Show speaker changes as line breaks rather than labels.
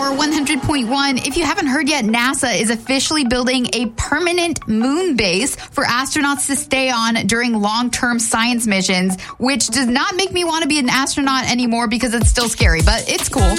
Power 100.1. If you haven't heard yet, NASA is officially building a permanent moon base for astronauts to stay on during long-term science missions, which does not make me want to be an astronaut anymore because it's still scary, but it's cool.